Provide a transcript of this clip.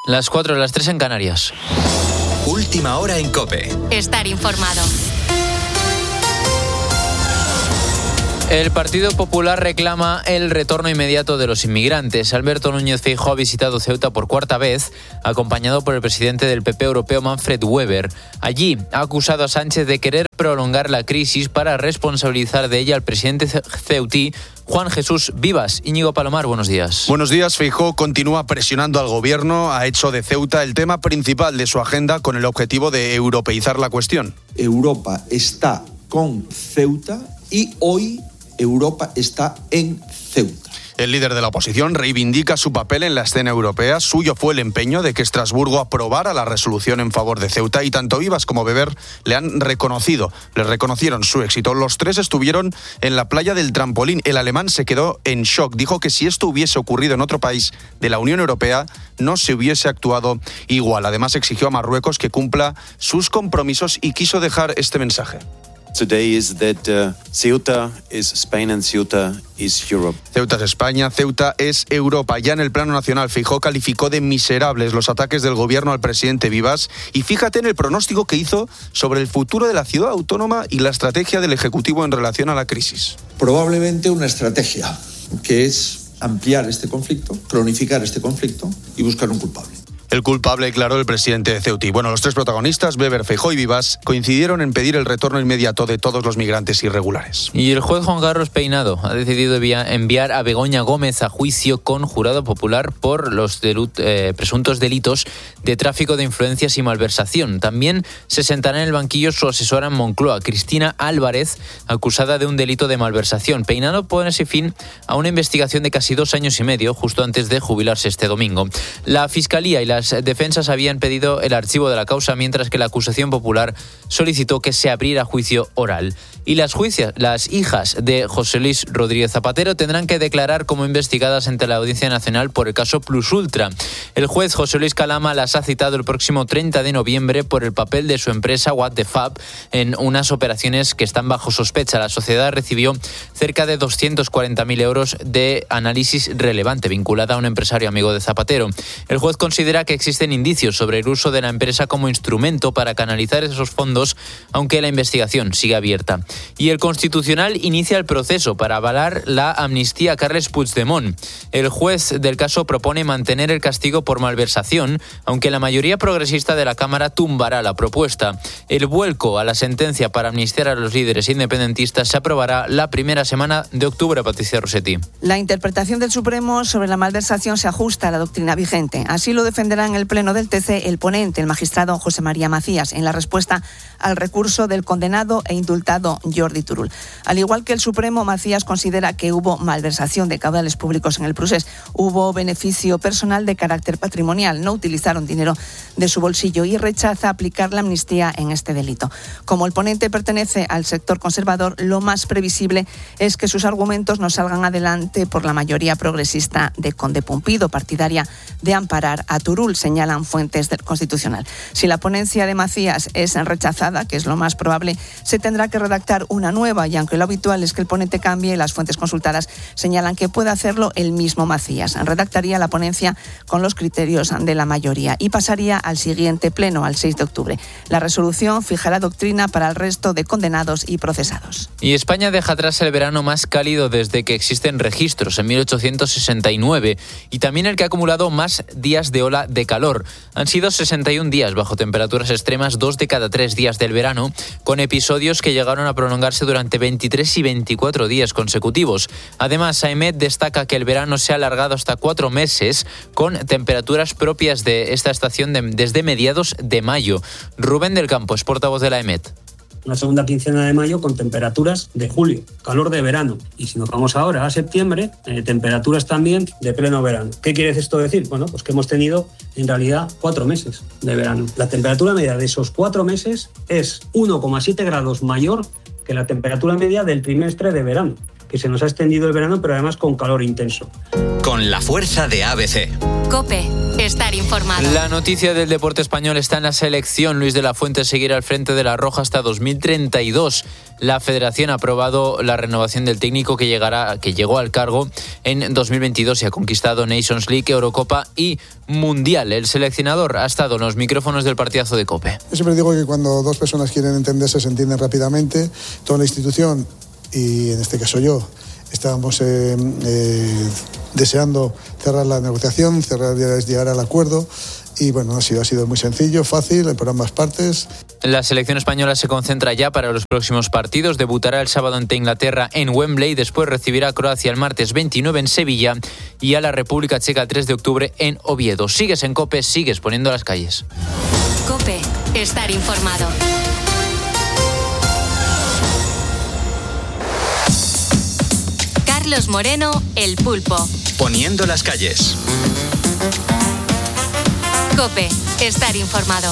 Las 4, las 3 en Canarias. Última hora en COPE. Estar informado. El Partido Popular reclama el retorno inmediato de los inmigrantes. Alberto Núñez Feijóo ha visitado Ceuta por cuarta vez, acompañado por el presidente del PP europeo, Manfred Weber. Allí ha acusado a Sánchez de querer prolongar la crisis para responsabilizar de ella al presidente ceutí, Juan Jesús Vivas. Íñigo Palomar, buenos días. Buenos días. Feijóo continúa presionando al gobierno. Ha hecho de Ceuta el tema principal de su agenda con el objetivo de europeizar la cuestión. Europa está con Ceuta y hoy Europa está en Ceuta. El líder de la oposición reivindica su papel en la escena europea. Suyo fue el empeño de que Estrasburgo aprobara la resolución en favor de Ceuta y tanto Vivas como Weber le reconocieron su éxito. Los tres estuvieron en la playa del Trampolín. El alemán se quedó en shock. Dijo que si esto hubiese ocurrido en otro país de la Unión Europea no se hubiese actuado igual. Además exigió a Marruecos que cumpla sus compromisos y quiso dejar este mensaje. Today is that Ceuta is Spain and Ceuta is Europe. Ceuta es España, Ceuta es Europa. Ya en el plano nacional, Feijóo calificó de miserables los ataques del gobierno al presidente Vivas y fíjate en el pronóstico que hizo sobre el futuro de la ciudad autónoma y la estrategia del Ejecutivo en relación a la crisis. Probablemente una estrategia que es ampliar este conflicto, cronificar este conflicto y buscar un culpable. El culpable, claro, el presidente de Ceuta. Bueno, los tres protagonistas, Weber, Feijóo y Vivas, coincidieron en pedir el retorno inmediato de todos los migrantes irregulares. Y el juez Juan Carlos Peinado ha decidido enviar a Begoña Gómez a juicio con jurado popular por los presuntos delitos de tráfico de influencias y malversación. También se sentará en el banquillo su asesora en Moncloa, Cristina Álvarez, acusada de un delito de malversación. Peinado pone así fin a una investigación de casi 2 años y medio, justo antes de jubilarse este domingo. La Fiscalía y las defensas habían pedido el archivo de la causa, mientras que la acusación popular solicitó que se abriera juicio oral. Y las hijas de José Luis Rodríguez Zapatero tendrán que declarar como investigadas ante la Audiencia Nacional por el caso Plus Ultra. El juez José Luis Calama las ha citado el próximo 30 de noviembre por el papel de su empresa What the Fab en unas operaciones que están bajo sospecha. La sociedad recibió cerca de 240.000 euros de análisis relevante vinculada a un empresario amigo de Zapatero. El juez considera que existen indicios sobre el uso de la empresa como instrumento para canalizar esos fondos, aunque la investigación sigue abierta. Y el Constitucional inicia el proceso para avalar la amnistía a Carles Puigdemont. El juez del caso propone mantener el castigo por malversación, aunque la mayoría progresista de la Cámara tumbará la propuesta. El vuelco a la sentencia para amnistiar a los líderes independentistas se aprobará la primera semana de octubre. Patricia Rossetti. La interpretación del Supremo sobre la malversación se ajusta a la doctrina vigente. Así lo defenderá en el Pleno del TC el ponente, el magistrado José María Macías, en la respuesta al recurso del condenado e indultado Jordi Turull. Al igual que el Supremo, Macías considera que hubo malversación de caudales públicos en el procés. Hubo beneficio personal de carácter patrimonial. No utilizaron dinero de su bolsillo y rechaza aplicar la amnistía en este delito. Como el ponente pertenece al sector conservador, lo más previsible es que sus argumentos no salgan adelante por la mayoría progresista de Conde Pumpido, partidaria de amparar a Turull, señalan fuentes del Constitucional. Si la ponencia de Macías es rechazada, que es lo más probable, se tendrá que redactar una nueva, y aunque lo habitual es que el ponente cambie, las fuentes consultadas señalan que puede hacerlo el mismo Macías. Redactaría la ponencia con los criterios de la mayoría y pasaría al siguiente pleno, al 6 de octubre. La resolución fijará doctrina para el resto de condenados y procesados. Y España deja atrás el verano más cálido desde que existen registros, en 1869, y también el que ha acumulado más días de ola de calor. Han sido 61 días bajo temperaturas extremas, 2 de cada 3 días del verano, con episodios que llegaron a prolongarse durante 23 y 24 días consecutivos. Además, AEMET destaca que el verano se ha alargado hasta 4 meses, con temperaturas propias de esta estación desde mediados de mayo. Rubén del Campo es portavoz de la AEMET. Una segunda quincena de mayo con temperaturas de julio, calor de verano. Y si nos vamos ahora a septiembre, temperaturas también de pleno verano. ¿Qué quiere esto decir? Bueno, pues que hemos tenido en realidad 4 meses de verano. La temperatura media de esos 4 meses es 1,7 grados mayor que la temperatura media del trimestre de verano, que se nos ha extendido el verano, pero además con calor intenso. Con la fuerza de ABC. COPE. Estar informado. La noticia del deporte español está en la selección. Luis de la Fuente seguirá al frente de la Roja hasta 2032. la Federación ha aprobado la renovación del técnico que llegó al cargo en 2022 y ha conquistado Nations League, Eurocopa y Mundial. El seleccionador ha estado en los micrófonos del partidazo de COPE. Yo siempre digo que cuando dos personas quieren entenderse, se entienden rápidamente. Toda la institución, y en este caso yo, estábamos deseando cerrar la negociación, llegar al acuerdo. Y bueno, ha sido muy sencillo, fácil, por ambas partes. La selección española se concentra ya para los próximos partidos. Debutará el sábado ante Inglaterra en Wembley, después recibirá a Croacia el martes 29 en Sevilla y a la República Checa el 3 de octubre en Oviedo. Sigues en COPE, sigues poniendo las calles. COPE, estar informado. Carlos Moreno, El Pulpo. Poniendo las calles. COPE, estar informado.